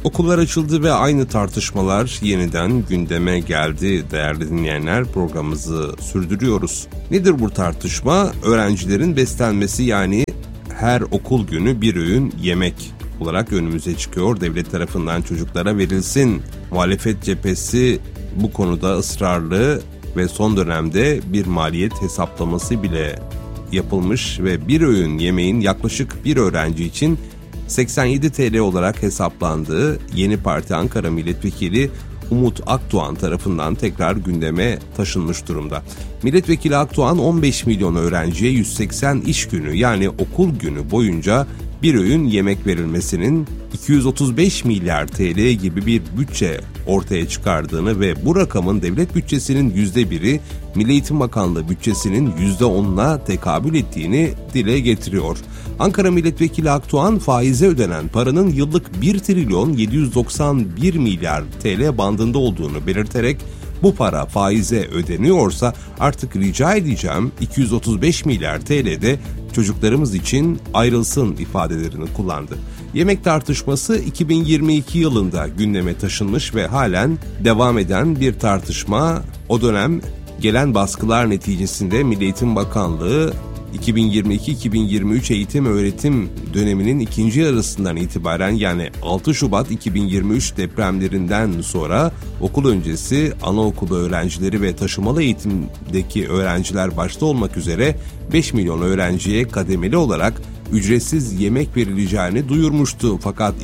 Okullar açıldı ve aynı tartışmalar yeniden gündeme geldi. Değerli dinleyenler, programımızı sürdürüyoruz. Nedir bu tartışma? Öğrencilerin beslenmesi, yani her okul günü bir öğün yemek olarak önümüze çıkıyor. Devlet tarafından çocuklara verilsin. Muhalefet cephesi bu konuda ısrarlı ve son dönemde bir maliyet hesaplaması bile yapılmış ve bir öğün yemeğin yaklaşık bir öğrenci için 87 TL olarak hesaplandığı Yeni Parti Ankara Milletvekili Umut Akdoğan tarafından tekrar gündeme taşınmış durumda. Milletvekili Akdoğan 15 milyon öğrenciye 180 iş günü, yani okul günü boyunca bir öğün yemek verilmesinin 235 milyar TL gibi bir bütçe ortaya çıkardığını ve bu rakamın devlet bütçesinin %1'i, Milli Eğitim Bakanlığı bütçesinin %10'una tekabül ettiğini dile getiriyor. Ankara Milletvekili Akdoğan, faize ödenen paranın yıllık 1 trilyon 791 milyar TL bandında olduğunu belirterek, bu para faize ödeniyorsa artık rica edeceğim 235 milyar TL'de çocuklarımız için ayrılsın ifadelerini kullandı. Yemek tartışması 2022 yılında gündeme taşınmış ve halen devam eden bir tartışma. O dönem gelen baskılar neticesinde Milli Eğitim Bakanlığı 2022-2023 eğitim öğretim döneminin ikinci yarısından itibaren, yani 6 Şubat 2023 depremlerinden sonra okul öncesi anaokulu öğrencileri ve taşımalı eğitimdeki öğrenciler başta olmak üzere 5 milyon öğrenciye kademeli olarak ücretsiz yemek verileceğini duyurmuştu. Fakat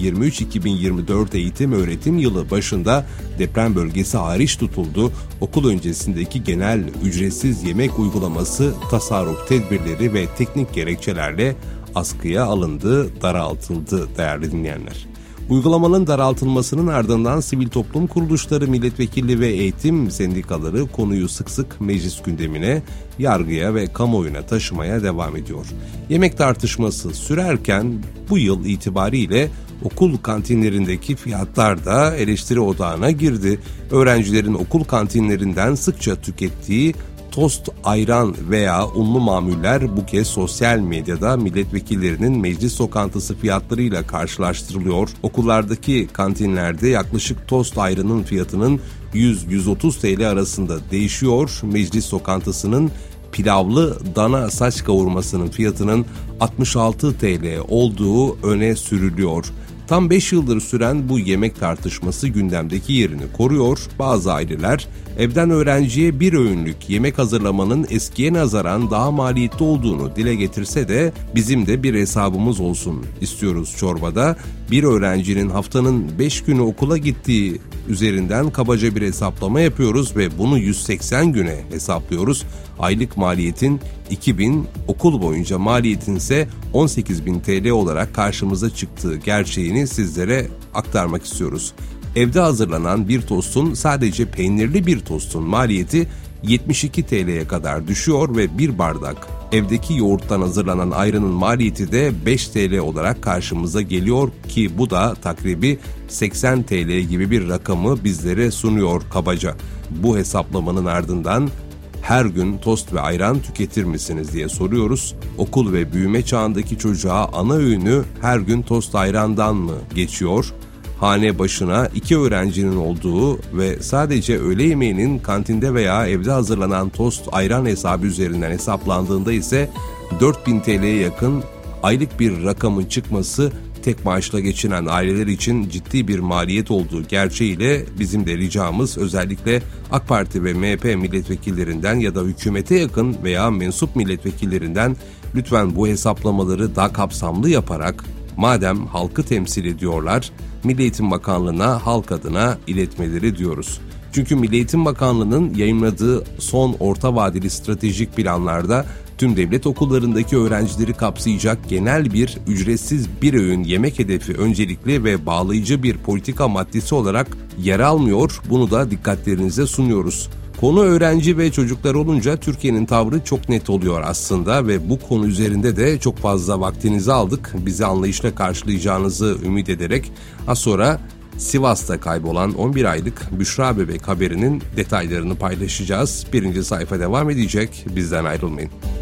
2023-2024 eğitim öğretim yılı başında deprem bölgesi hariç tutuldu. Okul öncesindeki genel ücretsiz yemek uygulaması tasarruf tedbirleri ve teknik gerekçelerle askıya alındı, daraltıldı değerli dinleyenler. Uygulamanın daraltılmasının ardından sivil toplum kuruluşları, milletvekili ve eğitim sendikaları konuyu sık sık meclis gündemine, yargıya ve kamuoyuna taşımaya devam ediyor. Yemek tartışması sürerken bu yıl itibariyle okul kantinlerindeki fiyatlar da eleştiri odağına girdi. Öğrencilerin okul kantinlerinden sıkça tükettiği tost, ayran veya unlu mamuller bu kez sosyal medyada milletvekillerinin meclis lokantası fiyatlarıyla karşılaştırılıyor. Okullardaki kantinlerde yaklaşık tost ayranın fiyatının 100-130 TL arasında değişiyor. Meclis lokantasının pilavlı dana saç kavurmasının fiyatının 66 TL olduğu öne sürülüyor. Tam 5 yıldır süren bu yemek tartışması gündemdeki yerini koruyor. Bazı aileler evden öğrenciye bir öğünlük yemek hazırlamanın eskiye nazaran daha maliyetli olduğunu dile getirse de bizim de bir hesabımız olsun istiyoruz çorbada. Bir öğrencinin haftanın 5 günü okula gittiği üzerinden kabaca bir hesaplama yapıyoruz ve bunu 180 güne hesaplıyoruz. Aylık maliyetin 2.000, okul boyunca maliyetin ise 18.000 TL olarak karşımıza çıktığı gerçeğini sizlere aktarmak istiyoruz. Evde hazırlanan bir tostun, sadece peynirli bir tostun maliyeti 72 TL'ye kadar düşüyor ve bir bardak evdeki yoğurttan hazırlanan ayranın maliyeti de 5 TL olarak karşımıza geliyor ki bu da takribi 80 TL gibi bir rakamı bizlere sunuyor kabaca. Bu hesaplamanın ardından her gün tost ve ayran tüketir misiniz diye soruyoruz. Okul ve büyüme çağındaki çocuğa ana öğünü her gün tost ayrandan mı geçiyor? Hane başına 2 öğrencinin olduğu ve sadece öğle yemeğinin kantinde veya evde hazırlanan tost ayran hesabı üzerinden hesaplandığında ise 4.000 TL'ye yakın aylık bir rakamın çıkması tek maaşla geçinen aileler için ciddi bir maliyet olduğu gerçeğiyle bizim de ricamız, özellikle AK Parti ve MHP milletvekillerinden ya da hükümete yakın veya mensup milletvekillerinden lütfen bu hesaplamaları daha kapsamlı yaparak, madem halkı temsil ediyorlar, Milli Eğitim Bakanlığı'na halk adına iletmeleri diyoruz. Çünkü Milli Eğitim Bakanlığı'nın yayımladığı son orta vadeli stratejik planlarda tüm devlet okullarındaki öğrencileri kapsayacak genel bir ücretsiz bir öğün yemek hedefi öncelikli ve bağlayıcı bir politika maddesi olarak yer almıyor. Bunu da dikkatlerinize sunuyoruz. Konu öğrenci ve çocuklar olunca Türkiye'nin tavrı çok net oluyor aslında ve bu konu üzerinde de çok fazla vaktinizi aldık. Bizi anlayışla karşılayacağınızı ümit ederek az sonra Sivas'ta kaybolan 11 aylık Büşra bebek haberinin detaylarını paylaşacağız. 1. sayfa devam edecek. Bizden ayrılmayın.